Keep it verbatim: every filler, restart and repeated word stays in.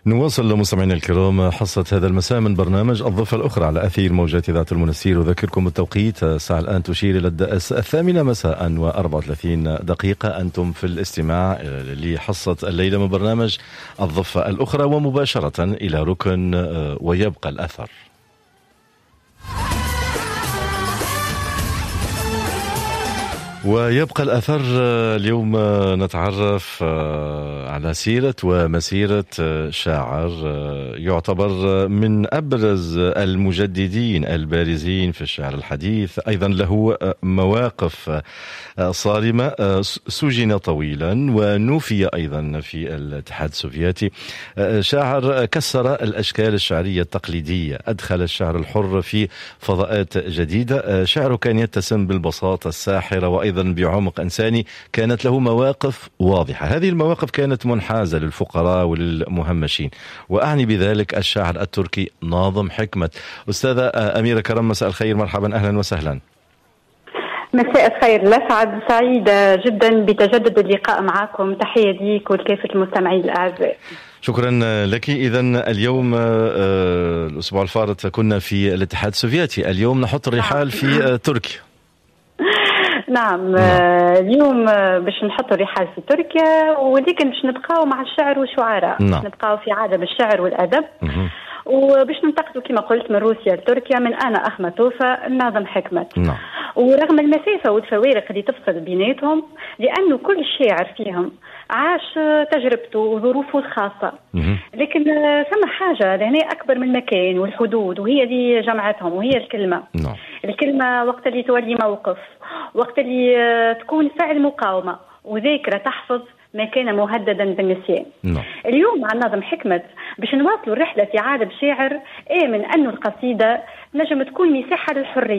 نواصل مستمعينا الكرام حصة هذا المساء من برنامج الضفة الأخرى على أثير موجات إذاعة المنستير. أذكركم بالتوقيت، الساعة الآن تشير إلى الثامنة مساء وأربعة وثلاثين دقيقة. أنتم في الاستماع لحصة الليلة من برنامج الضفة الأخرى، ومباشرة إلى ركن ويبقى الأثر. ويبقى الأثر. اليوم نتعرف على سيرة ومسيرة شاعر يعتبر من أبرز المجددين البارزين في الشعر الحديث، أيضا له مواقف صارمة، سجن طويلا ونوفي أيضا في الاتحاد السوفيتي. شاعر كسر الأشكال الشعرية التقليدية، أدخل الشعر الحر في فضاءات جديدة. شعره كان يتسم بالبساطة الساحرة وأيضا بعمق إنساني، كانت له مواقف واضحة. هذه المواقف كانت منحازة للفقراء وللمهمشين، وأعني بذلك الشاعر التركي ناظم حكمت. أستاذة أميرة كرم، مساء الخير، مرحبا، أهلا وسهلا. مساء الخير، لسعد، سعيدة جدا بتجدد اللقاء معكم. تحية ليك ولكافة المستمعين الأعزاء. شكرا لك. إذن اليوم الأسبوع الفارط كنا في الاتحاد السوفيتي، اليوم نحط الرحال في تركيا. نعم, نعم. اليوم باش نحط الرحال في تركيا، ولكن باش نبقاو مع الشعر والشعراء. نعم. باش نبقاو في عالم الشعر والأدب، وباش ننتقلوا كما قلت من روسيا لتركيا، من أنا أخماتوفة الناظم حكمت. نعم. ورغم المسافة والفوارق اللي تفصل بيناتهم، لأنه كل شاعر فيهم عاش تجربته وظروفه الخاصة، لكن ثم حاجة لهنا أكبر من المكان والحدود، وهي اللي جمعتهم، وهي الكلمة. نعم. الكلمة وقت اللي تولي موقف، وقت اللي تكون فعل مقاومة وذاكرة تحفظ ما كان مهددا بالنسيان. نعم. اليوم مع الناظم حكمت باش نواصلوا الرحلة في عالم شاعر آمن أنه القصيدة نجم تكون مساحة للحرية.